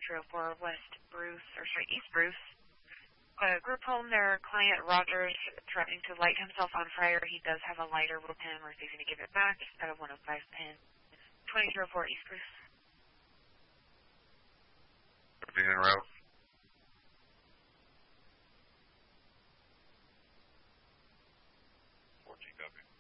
2304 West Bruce, or sorry, East Bruce. Group home, their client Rogers threatening to light himself on fire. He does have a lighter with him, refusing to give it back. He's got a 105 pin. 2304 East Bruce. Being en route. 14 copy.